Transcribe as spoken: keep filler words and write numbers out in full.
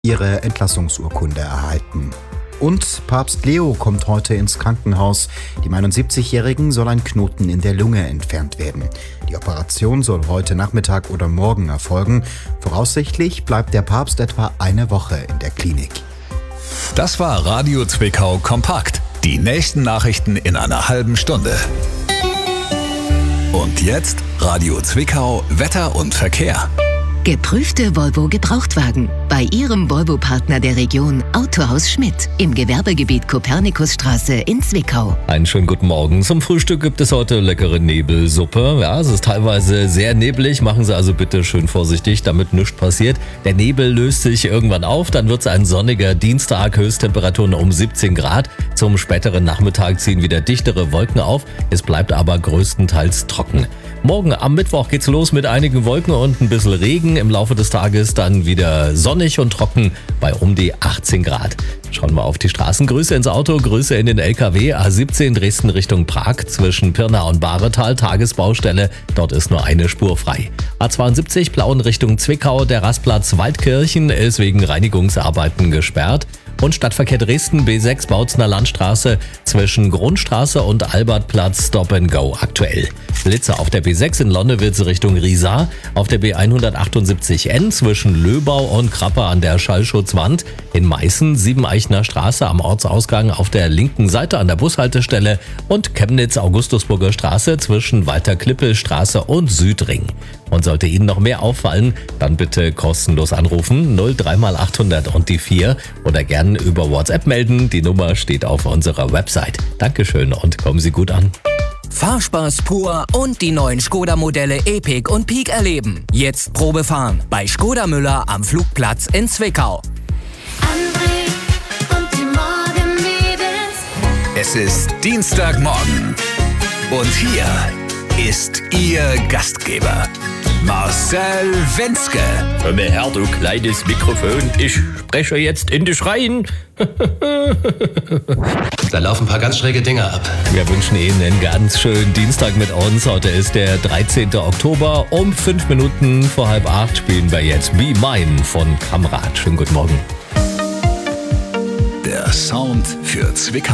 ihre Entlassungsurkunde erhalten. Und Papst Leo kommt heute ins Krankenhaus. Dem einundsiebzigjährigen soll ein Knoten in der Lunge entfernt werden. Die Operation soll heute Nachmittag oder morgen erfolgen. Voraussichtlich bleibt der Papst etwa eine Woche in der Klinik. Das war Radio Zwickau Kompakt. Die nächsten Nachrichten in einer halben Stunde. Und jetzt Radio Zwickau Wetter und Verkehr. Geprüfte Volvo Gebrauchtwagen bei Ihrem Volvo-Partner der Region Autohaus Schmidt im Gewerbegebiet Kopernikusstraße in Zwickau. Einen schönen guten Morgen. Zum Frühstück gibt es heute leckere Nebelsuppe. Ja, es ist teilweise sehr neblig. Machen Sie also bitte schön vorsichtig, damit nichts passiert. Der Nebel löst sich irgendwann auf. Dann wird es ein sonniger Dienstag. Höchsttemperaturen um siebzehn Grad. Zum späteren Nachmittag ziehen wieder dichtere Wolken auf. Es bleibt aber größtenteils trocken. Morgen am Mittwoch geht's los mit einigen Wolken und ein bisschen Regen. Im Laufe des Tages dann wieder sonnig und trocken bei um die achtzehn Grad. Schauen wir auf die Straßen. Grüße ins Auto, Grüße in den L K W. A siebzehn Dresden Richtung Prag zwischen Pirna und Bahretal. Tagesbaustelle, dort ist nur eine Spur frei. A zweiundsiebzig Plauen Richtung Zwickau. Der Rastplatz Waldkirchen ist wegen Reinigungsarbeiten gesperrt. Und Stadtverkehr Dresden B sechs Bautzner Landstraße zwischen Grundstraße und Albertplatz Stop and Go aktuell. Blitzer auf der B sechs in Lonnewitz Richtung Riesa, auf der B hundertachtundsiebzig N zwischen Löbau und Krappe an der Schallschutzwand, in Meißen Siebeneichner Straße am Ortsausgang auf der linken Seite an der Bushaltestelle und Chemnitz Augustusburger Straße zwischen Walter-Klippel-Straße und Südring. Und sollte Ihnen noch mehr auffallen, dann bitte kostenlos anrufen null drei mal achthundert und die vier oder gern über WhatsApp melden. Die Nummer steht auf unserer Website. Dankeschön und kommen Sie gut an. Fahrspaß pur und die neuen Skoda-Modelle Epiq und Peak erleben. Jetzt Probe fahren bei Skoda Müller am Flugplatz in Zwickau. André und die Morgenmädels. Es ist Dienstagmorgen. Und hier ist Ihr Gastgeber, Marcel Wenzke. Hör mir her, du kleines Mikrofon. Ich spreche jetzt in dich rein. Da laufen ein paar ganz schräge Dinge ab. Wir wünschen Ihnen einen ganz schönen Dienstag mit uns. Heute ist der dreizehnten Oktober. Um fünf Minuten vor halb acht spielen wir jetzt Be Mine von Kamrat. Schönen guten Morgen. Der Sound für Zwickau.